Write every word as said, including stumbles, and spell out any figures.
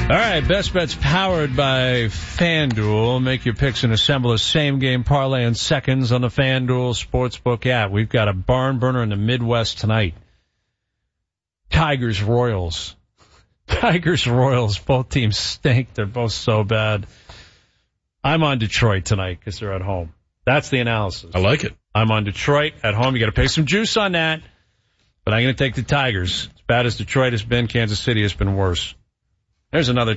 All right, Best Bets powered by FanDuel. Make your picks and assemble a same-game parlay in seconds on the FanDuel Sportsbook app. We've got a barn burner in the Midwest tonight. Tigers, Royals. Tigers, Royals, both teams stink. They're both so bad. I'm on Detroit tonight because they're at home. That's the analysis. I like it. I'm on Detroit at home. You got to pay some juice on that. But I'm going to take the Tigers. As bad as Detroit has been, Kansas City has been worse. There's another